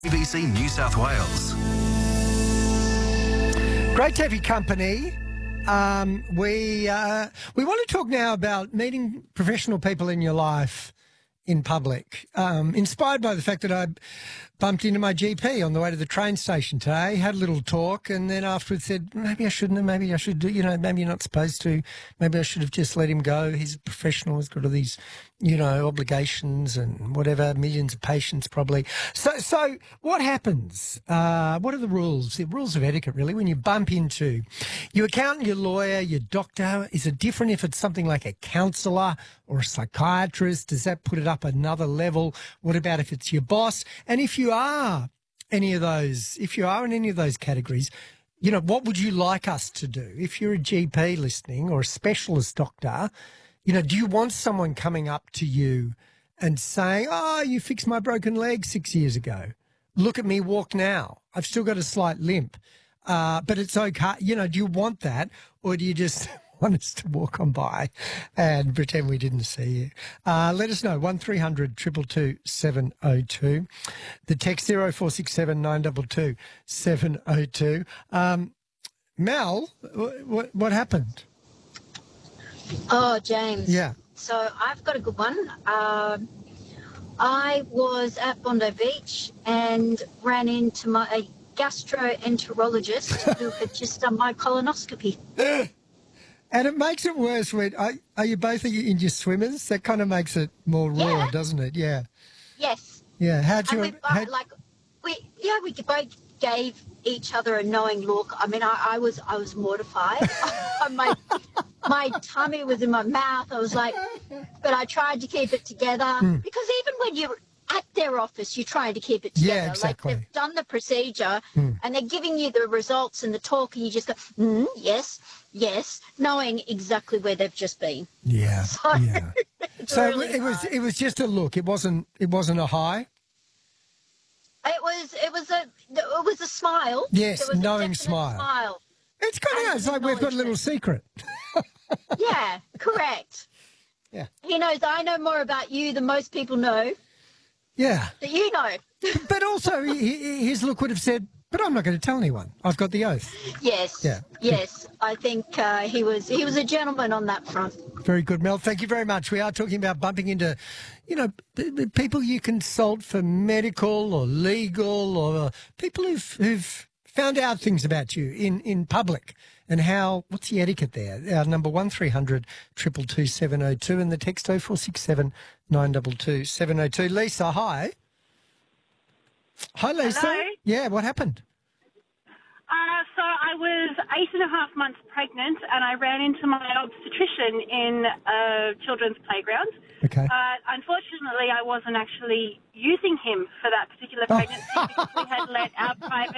ABC New South Wales. Great to have your company. We want to talk now about meeting professional people in your life in public. Inspired by the fact that I bumped into my GP on the way to the train station today, had a little talk, and then afterwards said, maybe I shouldn't have, maybe I should do, maybe you're not supposed to, maybe I should have just let him go. He's a professional, he's got all these, obligations and whatever, millions of patients probably. So what happens? What are the rules? The rules of etiquette, really, when you bump into your accountant, your lawyer, your doctor? Is it different if it's something like a counsellor or a psychiatrist? Does that put it up another level? What about if it's your boss? And if you are in any of those categories, what would you like us to do? If you're a GP listening or a specialist doctor, do you want someone coming up to you and saying, oh, you fixed my broken leg 6 years ago. Look at me walk now. I've still got a slight limp, but it's okay. Do you want that, or do you just want us to walk on by and pretend we didn't see you? Let us know, 1300 222 702. The text 0467 922 702. Mel, what happened? Oh, James. Yeah. So I've got a good one. I was at Bondi Beach and ran into my gastroenterologist who had just done my colonoscopy. And it makes it worse when are you both in your swimmers? That kind of makes it more raw, doesn't it? Yeah. Yes. Yeah. We both gave each other a knowing look. I mean, I was mortified. My tummy was in my mouth. I was like, but I tried to keep it together because even when you're at their office, you're trying to keep it together. Yeah, exactly. Like they've done the procedure and they're giving you the results and the talk, and you just go, yes, knowing exactly where they've just been. Yeah. So, yeah. So really it was just a look. It wasn't a high. It was a smile. Yes, It was knowing a smile. It's kind of like we've got a little secret. Yeah, correct. Yeah. He knows I know more about you than most people know. Yeah. That you know. But also his look would have said, but I'm not going to tell anyone. I've got the oath. Yes. Yeah. Yes. I think he was a gentleman on that front. Very good, Mel. Thank you very much. We are talking about bumping into, the people you consult for medical or legal, or people who've found out things about you in public, and what's the etiquette there? Our number 1300 222 702 and the text 0467 922 702. Lisa, hi. Hi, Lisa. Hello. Yeah, what happened? So I was 8.5 months pregnant, and I ran into my obstetrician in a children's playground. Okay. Unfortunately, I wasn't actually using him for that particular pregnancy because we had let our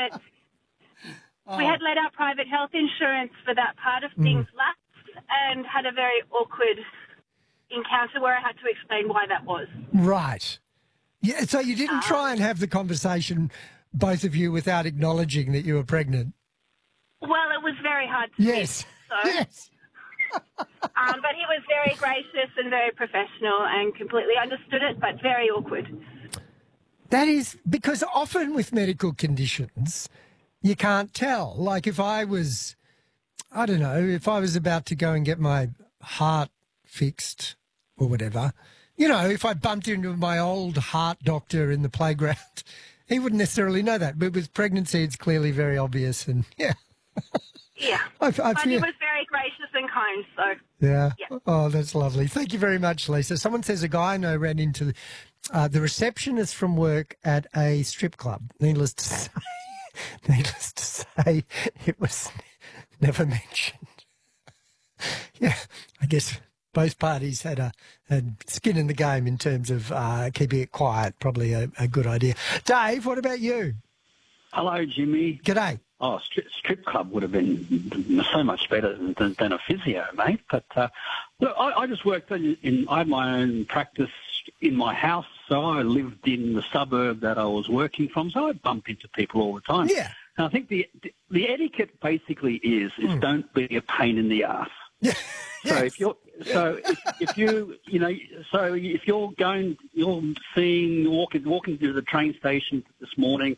private health insurance for that part of things lapse, and had a very awkward encounter where I had to explain why that was. Right. Yeah. So you didn't try and have the conversation, both of you, without acknowledging that you were pregnant. Well, it was very hard to Yes. miss, so. Yes. But he was very gracious and very professional and completely understood it, but very awkward. That is because often with medical conditions, you can't tell. Like if I was about to go and get my heart fixed or whatever, if I bumped into my old heart doctor in the playground, he wouldn't necessarily know that. But with pregnancy, it's clearly very obvious. And yeah. Yeah. But he was very gracious and kind, so. Yeah. Yeah. Oh, that's lovely. Thank you very much, Lisa. Someone says a guy I know ran into the receptionist from work at a strip club. Needless to say, it was never mentioned. Yeah, I guess both parties had skin in the game in terms of keeping it quiet. Probably a good idea. Dave, what about you? Hello, Jimmy. G'day. Oh, strip club would have been so much better than a physio, mate. But look, I just worked I had my own practice in my house, so I lived in the suburb that I was working from, so I bump into people all the time. Yeah. And I think the etiquette basically is don't be a pain in the ass. Yeah. So Yes. if you're walking through the train station this morning,